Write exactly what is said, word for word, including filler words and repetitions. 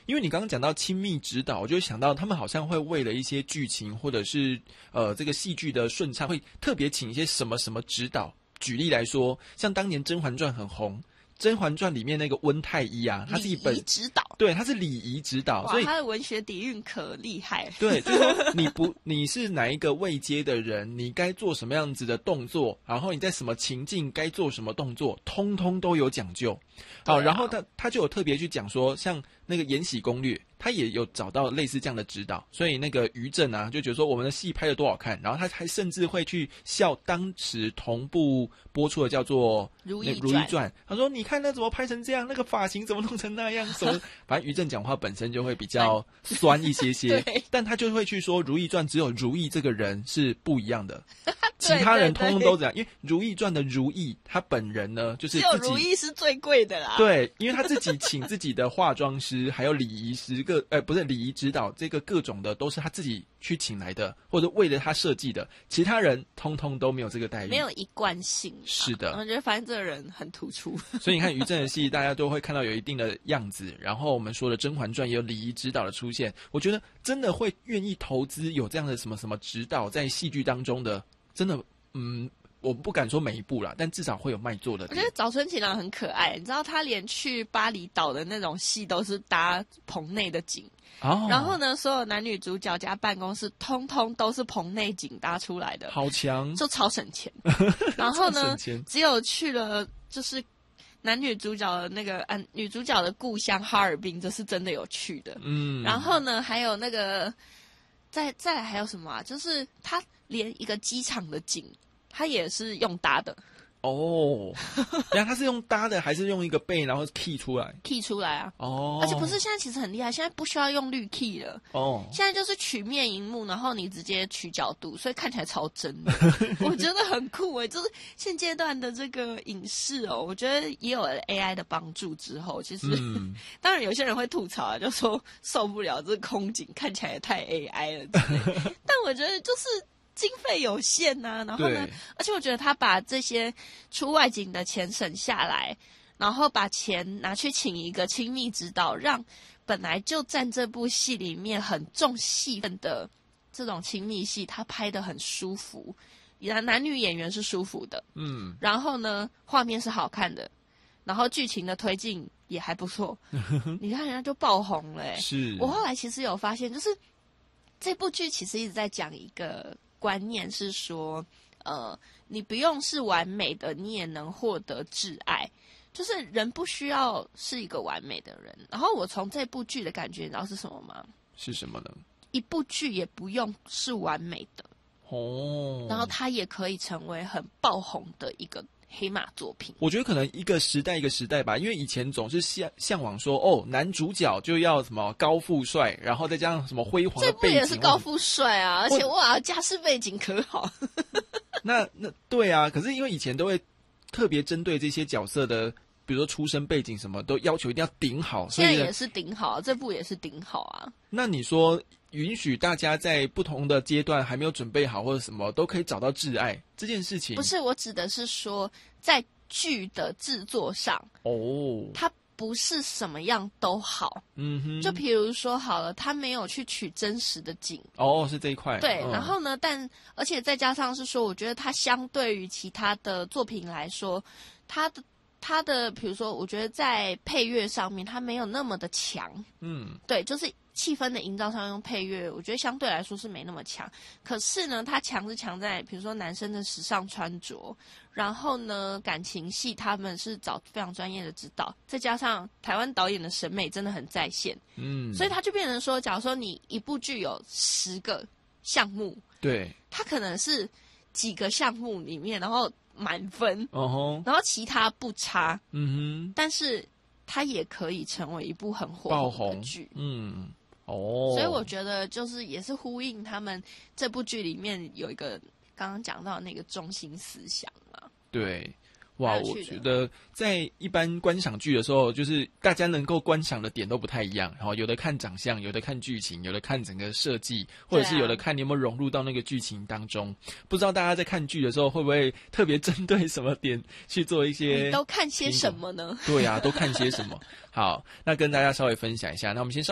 因为你刚刚讲到亲密指导，我就想到他们好像会为了一些剧情或者是呃这个戏剧的顺畅，会特别请一些什么什么指导。举例来说，像当年《甄嬛传》很红，《甄嬛传》里面那个温太医啊，他是一本礼仪指导， 对，他是礼仪指导，所以他的文学底蕴可厉害。 对，就是说你不你是哪一个位阶的人，你该做什么样子的动作，然后你在什么情境该做什么动作，通通都有讲究。好， 啊、 然后他他就有特别去讲说，像那个《延禧攻略》，他也有找到类似这样的指导，所以那个于正啊就觉得说我们的戏拍得多好看，然后他还甚至会去笑当时同步播出的叫做《 如懿如懿传》，他说你看那怎么拍成这样，那个发型怎么弄成那样，什么反正于正讲话本身就会比较酸一些些，但他就会去说《如懿传》只有如懿这个人是不一样的，其他人通通都这样，因为《如懿传》的如懿她本人呢，就是自己只有如懿是最贵的啦。 对，因为她自己请自己的化妆师，还有礼仪师各呃不是礼仪指导，这个各种的都是她自己去请来的，或者为了她设计的，其他人通通都没有这个待遇， 没有一贯性。 是的， 我觉得发现这个人很突出。 所以你看于正的戏，大家都会看到有一定的样子。然后我们说的《甄嬛传》也有礼仪指导的出现，我觉得真的会愿意投资有这样的什么什么指导在戏剧当中的，真的。嗯，我不敢说每一部啦，但至少会有卖座的。 我觉得早春情郎很可爱，你知道他连去巴厘岛的那种戏都是搭棚内的景，哦、然后呢，所有男女主角加办公室通通都是棚内景搭出来的， 好强， 就超省钱。然后呢，只有去了就是男女主角的那个嗯、啊，女主角的故乡哈尔滨，这是真的有去的。嗯，然后呢，还有那个再再来还有什么啊？就是他连一个机场的景。他也是用搭的哦，然后他是用搭的，还是用一个背然后 key 出来 key 出来啊？哦，而且不是现在其实很厉害，现在不需要用滤 key 了哦，现在就是曲面萤幕，然后你直接取角度，所以看起来超真的，我觉得很酷诶。就是现阶段的这个影视哦，我觉得也有了 A I 的帮助之后，其实、嗯、当然有些人会吐槽啊，就说受不了这空景看起来也太 A I 了之类的，但我觉得就是。经费有限呐、啊，然后呢，而且我觉得他把这些出外景的钱省下来，然后把钱拿去请一个亲密指导，让本来就占这部戏里面很重戏份的这种亲密戏，他拍得很舒服，男男女演员是舒服的，嗯，然后呢，画面是好看的，然后剧情的推进也还不错，你看人家就爆红了、欸。 是我后来其实有发现，就是这部剧其实一直在讲一个。观念是说，呃，你不用是完美的，你也能获得挚爱。就是人不需要是一个完美的人。然后我从这部剧的感觉，你知道是什么吗？ 是什么呢？ 一部剧也不用是完美的哦，然后它也可以成为很爆红的一个。黑马作品， 我觉得可能一个时代一个时代吧，因为以前总是向向往说，哦，男主角就要什么高富帅，然后再加上什么辉煌的背景， 这部也是高富帅啊，而且哇，家世背景可好。 那那对啊，可是因为以前都会特别针对这些角色的，比如说出身背景什么，都要求一定要顶好，所以现在也是顶好，这部也是顶好啊。 那你说？允许大家在不同的阶段还没有准备好或者什么都可以找到挚爱这件事情， 不是我指的是说在剧的制作上哦，它不是什么样都好，嗯哼，就比如说好了，他没有去取真实的景哦，是这一块对、 嗯， 然后呢，但而且再加上是说，我觉得它相对于其他的作品来说，它的。它的比如说，我觉得在配乐上面，它没有那么的强。嗯，对，就是气氛的营造上用配乐，我觉得相对来说是没那么强。可是呢，它强是强在比如说男生的时尚穿着，然后呢感情戏他们是找非常专业的指导，再加上台湾导演的审美真的很在线。嗯，所以它就变成说，假如说你一部剧有十个项目， 对， 它可能是几个项目里面，然后。满分， 哦、 uh-huh. 然后其他不差，嗯哼，但是它也可以成为一部很火红的剧，嗯，哦，所以我觉得就是也是呼应他们这部剧里面有一个刚刚讲到的那个中心思想嘛， 对。哇，我觉得在一般观赏剧的时候，就是大家能够观赏的点都不太一样。然后有的看长相，有的看剧情，有的看整个设计，或者是有的看你有没有融入到那个剧情当中。不知道大家在看剧的时候会不会特别针对什么点去做一些？ 你都看些什么呢？ 对啊，都看些什么？好，那跟大家稍微分享一下。那我们先稍。